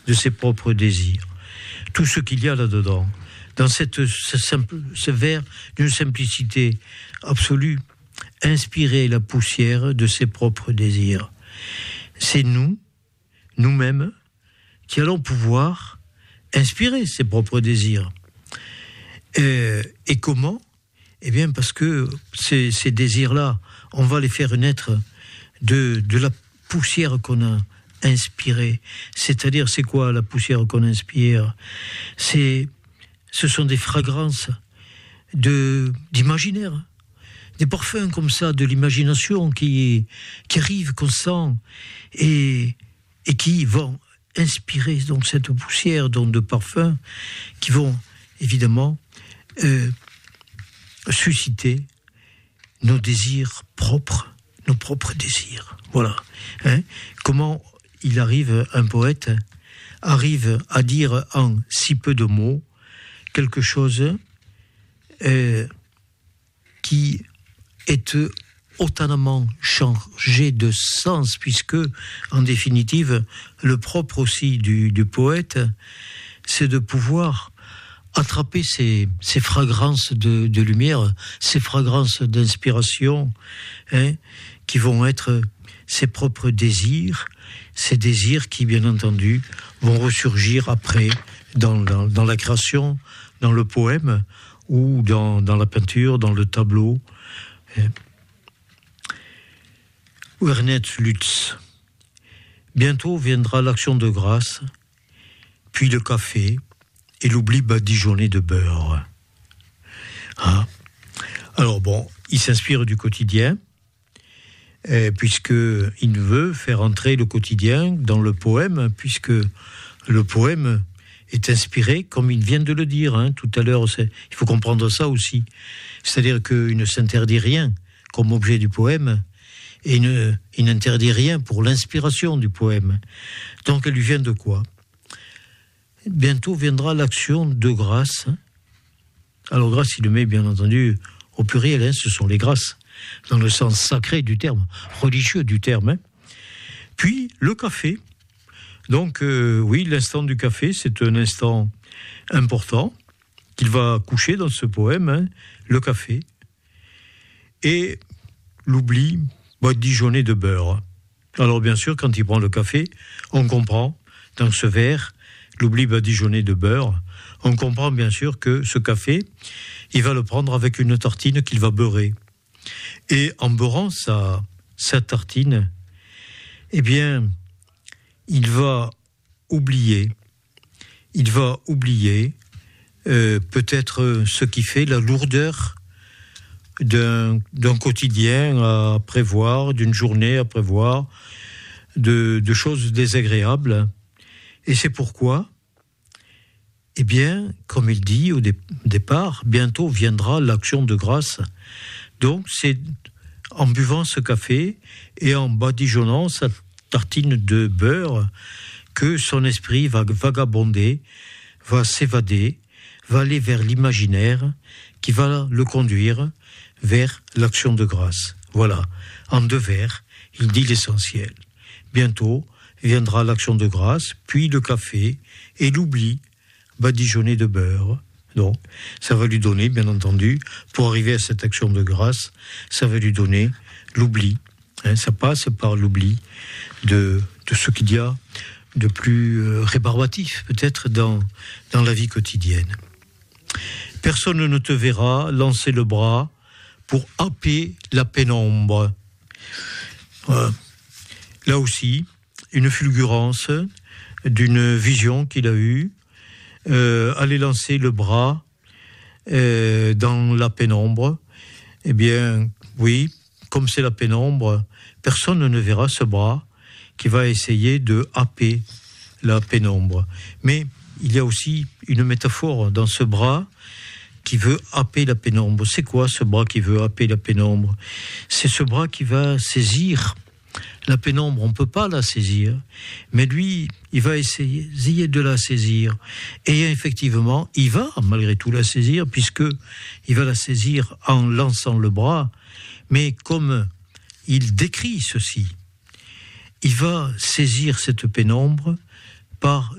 de ses propres désirs. Tout ce qu'il y a là-dedans, dans ce vers d'une simplicité absolue, inspirer la poussière de ses propres désirs. C'est nous-mêmes, qui allons pouvoir inspirer ses propres désirs. Et comment ? Eh bien, parce que ces désirs-là, on va les faire naître de la poussière qu'on a inspirée. C'est-à-dire, c'est quoi la poussière qu'on inspire ? Ce sont des fragrances d'imaginaire, des parfums comme ça, de l'imagination qui arrivent, qu'on sent, et qui vont inspirer donc cette poussière donc de parfums qui vont évidemment susciter nos désirs propres, nos propres désirs. Voilà. Comment un poète arrive à dire en si peu de mots quelque chose qui est autant changé de sens, puisque, en définitive, le propre aussi du poète, c'est de pouvoir attraper ces fragrances de lumière, ces fragrances d'inspiration, qui vont être ses propres désirs, ces désirs qui, bien entendu, vont ressurgir après dans la création, dans le poème, ou dans la peinture, dans le tableau. Ernest Lutz. Bientôt viendra l'action de grâce, puis le café et l'oubli badigeonné de beurre. Alors bon, il s'inspire du quotidien, puisqu'il veut faire entrer le quotidien dans le poème, puisque le poème est inspiré, comme il vient de le dire tout à l'heure. Il faut comprendre ça aussi. C'est-à-dire qu'il ne s'interdit rien comme objet du poème, et il n'interdit rien pour l'inspiration du poème. Donc elle lui vient de quoi ? Bientôt viendra l'action de grâce. Alors grâce, il le met bien entendu au pluriel, ce sont les grâces, dans le sens sacré du terme, religieux du terme. Puis le café. Donc oui, l'instant du café, c'est un instant important qu'il va coucher dans ce poème, le café. Et l'oubli badigeonné de beurre. Alors bien sûr, quand il prend le café, on comprend, dans ce vers, l'oubli badigeonné de beurre, on comprend bien sûr que ce café, il va le prendre avec une tartine qu'il va beurrer. Et en beurrant sa tartine, eh bien, il va oublier peut-être ce qui fait la lourdeur d'un quotidien à prévoir, d'une journée à prévoir, de choses désagréables. Et c'est pourquoi, eh bien, comme il dit au départ, bientôt viendra l'action de grâce. Donc, c'est en buvant ce café et en badigeonnant sa tartine de beurre que son esprit va vagabonder, va s'évader, va aller vers l'imaginaire qui va le conduire vers l'action de grâce. Voilà, en 2 vers, il dit l'essentiel. Bientôt viendra l'action de grâce, puis le café et l'oubli badigeonné de beurre. Donc, ça va lui donner, bien entendu, pour arriver à cette action de grâce, ça va lui donner l'oubli. Ça passe par l'oubli de ce qu'il y a de plus rébarbatif, peut-être, dans la vie quotidienne. Personne ne te verra lancer le bras pour happer la pénombre. Là aussi, une fulgurance d'une vision qu'il a eue, aller lancer le bras dans la pénombre. Eh bien, oui, comme c'est la pénombre, personne ne verra ce bras qui va essayer de happer la pénombre. Mais il y a aussi une métaphore dans ce bras qui veut happer la pénombre. C'est quoi ce bras qui veut happer la pénombre ? C'est ce bras qui va saisir la pénombre. On ne peut pas la saisir, mais lui, il va essayer de la saisir. Et effectivement, il va malgré tout la saisir, puisqu'il va la saisir en lançant le bras. Mais comme il décrit ceci, il va saisir cette pénombre par